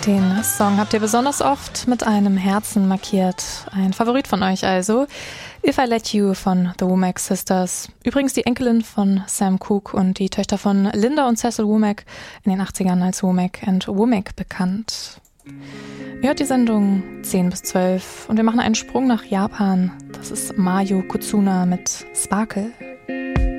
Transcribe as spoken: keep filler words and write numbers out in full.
Den Song habt ihr besonders oft mit einem Herzen markiert. Ein Favorit von euch also. If I Let You von The Womack Sisters. Übrigens die Enkelin von Sam Cooke und die Töchter von Linda und Cecil Womack, in den achtzigern als Womack and Womack bekannt. Ihr hört die Sendung zehn bis zwölf und wir machen einen Sprung nach Japan. Das ist Mayu Kutsuna mit Sparkle.